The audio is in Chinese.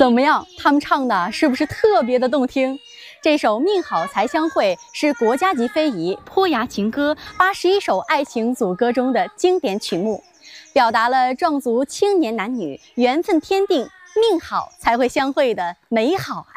怎么样？他们唱的是不是特别的动听？这首《命好才相会》是国家级非遗坡牙情歌81首爱情组歌中的经典曲目，表达了壮族青年男女缘分天定、命好才会相会的美好